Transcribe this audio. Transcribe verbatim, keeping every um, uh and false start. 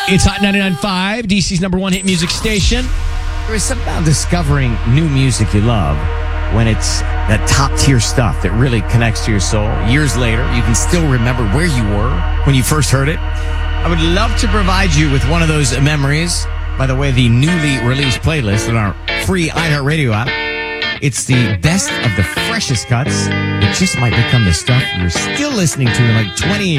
It's Hot ninety-nine point five, D C's number one hit music station. There is something about discovering new music you love when it's that top tier stuff that really connects to your soul. Years later, you can still remember where you were when you first heard it. I would love to provide you with one of those memories. By the way, the newly released playlist on our free iHeartRadio app. It's the best of the freshest cuts. It just might become the stuff you're still listening to in like twenty years.